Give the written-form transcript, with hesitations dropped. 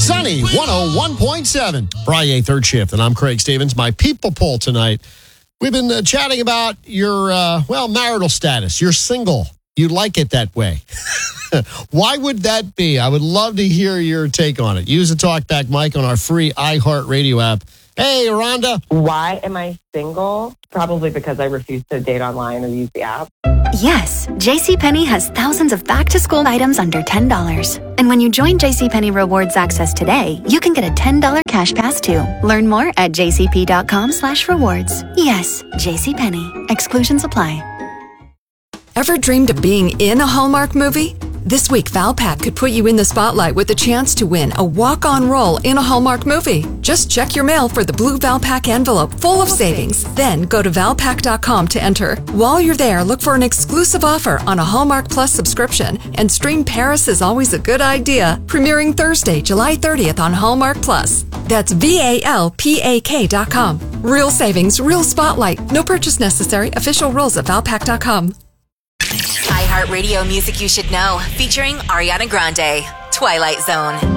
Sunny 101.7. Friday, third shift, and I'm Craig Stevens. My people poll tonight. We've been chatting about your, marital status. You're single. You like it that way. Why would that be? I would love to hear your take on it. Use the TalkBack mic on our free iHeartRadio app. Hey, Rhonda. Why am I single? Probably because I refuse to date online or use the app. Yes, JCPenney has thousands of back-to-school items under $10. And when you join JCPenney Rewards Access today, you can get a $10 cash pass too. Learn more at jcp.com/rewards. Yes, JCPenney. Exclusions apply. Ever dreamed of being in a Hallmark movie? This week, Valpak could put you in the spotlight with a chance to win a walk-on role in a Hallmark movie. Just check your mail for the blue Valpak envelope full of savings. Then go to Valpak.com to enter. While you're there, look for an exclusive offer on a Hallmark Plus subscription and stream Paris is Always a Good Idea, premiering Thursday, July 30th on Hallmark Plus. That's VALPAK.com. Real savings, real spotlight. No purchase necessary. Official rules at Valpak.com. iHeartRadio Music You Should Know, featuring Ariana Grande, Twilight Zone.